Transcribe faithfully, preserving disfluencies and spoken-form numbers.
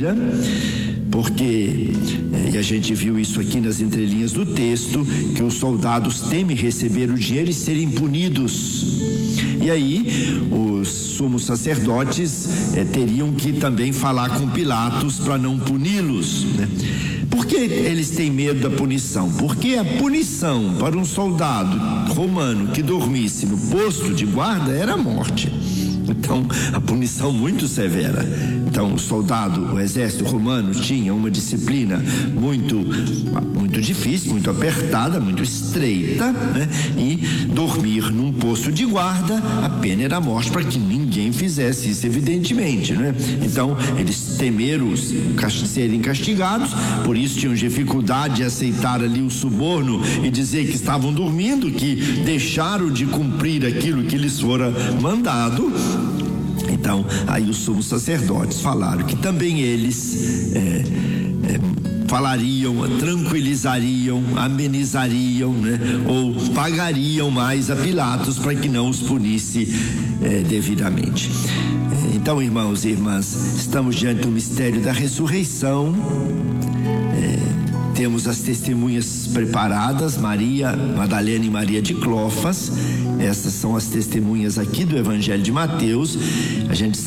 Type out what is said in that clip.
ira, porque, e a gente viu isso aqui nas entrelinhas do texto, que os soldados temem receber o dinheiro e serem punidos. E aí os sumos sacerdotes eh, teriam que também falar com Pilatos para não puni-los, né? Por que eles têm medo da punição? Porque a punição para um soldado romano que dormisse no posto de guarda era a morte. Então, a punição muito severa. Então, o soldado, o exército romano tinha uma disciplina muito, muito difícil, muito apertada, muito estreita, né? E dormir num posto de guarda, a pena era a morte, para que ninguém fizesse isso, evidentemente, né? Então, eles temeram serem castigados, por isso tinham dificuldade de aceitar ali o suborno e dizer que estavam dormindo, que deixaram de cumprir aquilo que lhes fora mandado. Então, aí os sumos sacerdotes falaram que também eles é, é, falariam, tranquilizariam, amenizariam, né? Ou pagariam mais a Pilatos para que não os punisse é, devidamente. Então, irmãos e irmãs, estamos diante do mistério da ressurreição. É, temos as testemunhas preparadas, Maria Madalena e Maria de Clofas. Essas são as testemunhas aqui do Evangelho de Mateus. A gente